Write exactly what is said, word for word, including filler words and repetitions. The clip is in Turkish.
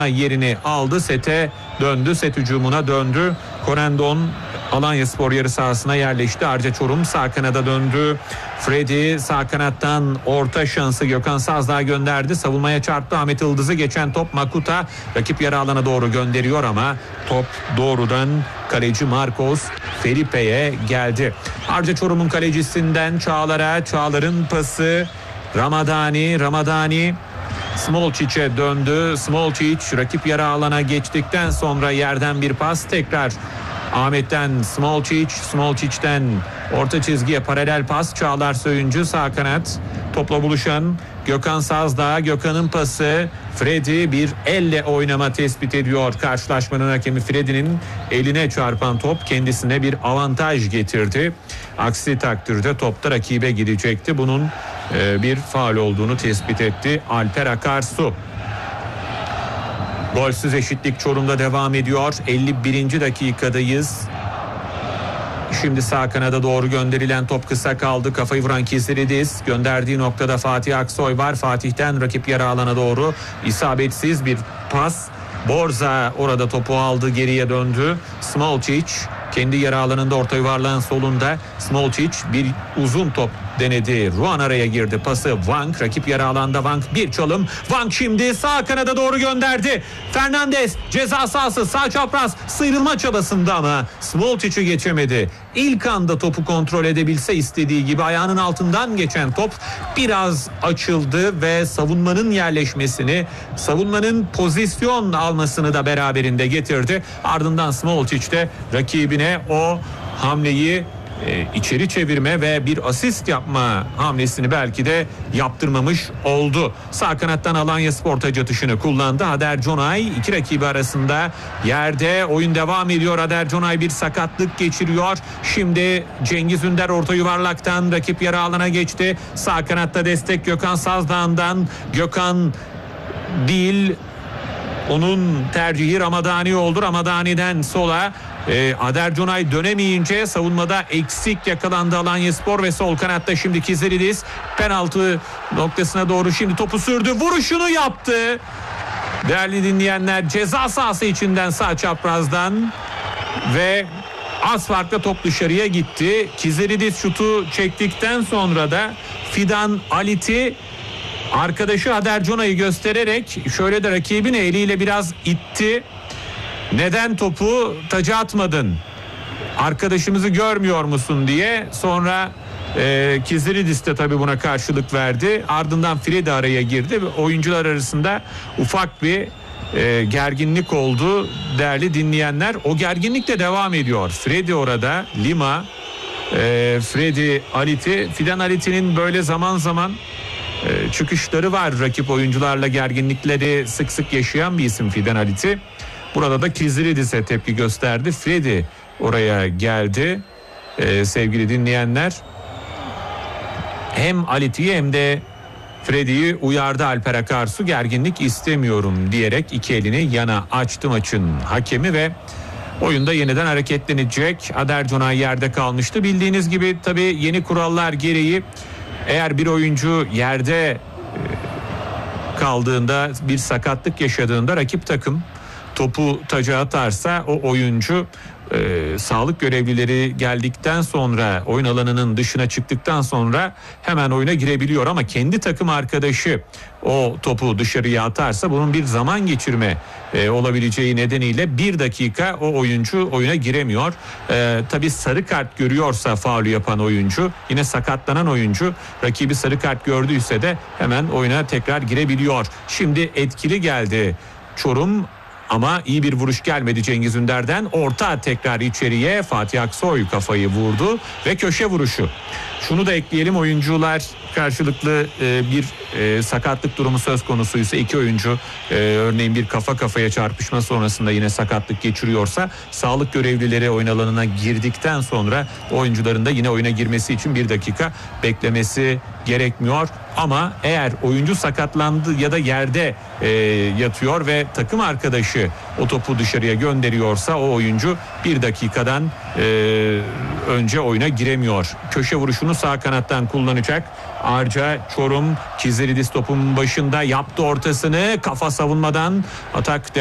yerini aldı. Sete döndü. Set hücumuna döndü. Korendon Alanyaspor yarı sahasına yerleşti. Arca Çorum sağ kanada döndü. Freddy sağ kanattan orta şansı Gökhan Sazdağ gönderdi. Savunmaya çarptı. Ahmet Yıldız'ı geçen top Makuta rakip yarı alana doğru gönderiyor ama top doğrudan kaleci Marcos Felipe'ye geldi. Arca Çorum'un kalecisinden Çağlar'a, Çağlar'ın pası Ramadani, Ramadani Smolcic'e döndü. Smolcic rakip yarı alana geçtikten sonra yerden bir pas, tekrar Ahmet'ten Smolcic, Smolcic'ten orta çizgiye paralel pas. Çağlar Söyüncü sağ kanat, topla buluşan Gökhan Sazdağ, Gökhan'ın pası. Freddy bir elle oynama tespit ediyor. Karşılaşmanın hakemi Freddy'nin eline çarpan top kendisine bir avantaj getirdi. Aksi takdirde topta rakibe gidecekti. Bunun e, bir faul olduğunu tespit etti Alper Akarsu. Golsüz eşitlik Çorum'da devam ediyor. elli birinci dakikadayız. Şimdi sağ kanada doğru gönderilen top kısa kaldı. Kafayı vuran Kizilidis. Gönderdiği noktada Fatih Aksoy var. Fatih'ten rakip yarı alana doğru isabetsiz bir pas. Borza orada topu aldı, geriye döndü. Smolcic kendi yarı alanında orta yuvarlağın solunda. Smolcic bir uzun top denedi. Ruan araya girdi. Pası Vank. Rakip yarı alanda Vank bir çalım. Vank şimdi sağ kanada doğru gönderdi. Fernandes ceza sahası sağ çapraz sıyrılma çabasında ama Smolcic'i geçemedi. İlk anda topu kontrol edebilse istediği gibi ayağının altından geçen top biraz açıldı ve savunmanın yerleşmesini, savunmanın pozisyon almasını da beraberinde getirdi. Ardından Smolcic de rakibine o hamleyi e, içeri çevirme ve bir asist yapma hamlesini belki de yaptırmamış oldu. Sağ kanattan Alanyaspor taç atışını kullandı. Hader Conay iki rakibi arasında yerde, oyun devam ediyor. Hader Conay bir sakatlık geçiriyor. Şimdi Cengiz Ünder orta yuvarlaktan rakip yarı alana geçti. Sağ kanatta destek Gökhan Sazdağ'dan. Gökhan değil, onun tercihi Ramadani oldu. Ramadani'den sola e, Hader Conay dönemeyince savunmada eksik yakalandı Alanyaspor ve sol kanatta şimdi Kizilidis penaltı noktasına doğru şimdi topu sürdü. Vuruşunu yaptı. Değerli dinleyenler, ceza sahası içinden sağ çaprazdan ve az farkla top dışarıya gitti. Kizilidis şutu çektikten sonra da Fidan Alit'i arkadaşı Hader Conay'ı göstererek şöyle de rakibini eliyle biraz itti. Neden topu taca atmadın? Arkadaşımızı görmüyor musun diye. Sonra e, Kizilidis de tabii buna karşılık verdi. Ardından Freddy araya girdi ve oyuncular arasında ufak bir e, gerginlik oldu değerli dinleyenler. O gerginlik de devam ediyor. Freddy orada, Lima, e, Freddy Aliti, Fidan Aliti'nin böyle zaman zaman e, çıkışları var. Rakip oyuncularla gerginlikleri sık sık yaşayan bir isim Fidan Aliti. Burada da Kizilidis'e tepki gösterdi. Freddy oraya geldi. Ee, sevgili dinleyenler, hem Aliti'yi hem de Freddy'yi uyardı Alper Akarsu. Gerginlik istemiyorum diyerek iki elini yana açtı maçın hakemi ve oyunda yeniden hareketlenecek. Hader Conay yerde kalmıştı. Bildiğiniz gibi tabii yeni kurallar gereği eğer bir oyuncu yerde kaldığında, bir sakatlık yaşadığında rakip takım topu taca atarsa o oyuncu e, sağlık görevlileri geldikten sonra, oyun alanının dışına çıktıktan sonra hemen oyuna girebiliyor. Ama kendi takım arkadaşı o topu dışarıya atarsa bunun bir zaman geçirme e, olabileceği nedeniyle bir dakika o oyuncu oyuna giremiyor. E, tabii sarı kart görüyorsa faulü yapan oyuncu, yine sakatlanan oyuncu rakibi sarı kart gördüyse de hemen oyuna tekrar girebiliyor. Şimdi etkili geldi Çorum. Ama iyi bir vuruş gelmedi Cengiz Ünder'den. Orta tekrar içeriye, Fatih Aksoy kafayı vurdu ve köşe vuruşu. Şunu da ekleyelim, oyuncular karşılıklı e, bir e, sakatlık durumu söz konusuysa, iki oyuncu e, örneğin bir kafa kafaya çarpışma sonrasında yine sakatlık geçiriyorsa, sağlık görevlileri oyun alanına girdikten sonra oyuncuların da yine oyuna girmesi için bir dakika beklemesi gerekmiyor. Ama eğer oyuncu sakatlandı ya da yerde e, yatıyor ve takım arkadaşı o topu dışarıya gönderiyorsa o oyuncu bir dakikadan e, önce oyuna giremiyor. Köşe vuruşunu sağ kanattan kullanacak. Arca Çorum, Kiziridis topun başında yaptı ortasını, kafa savunmadan atak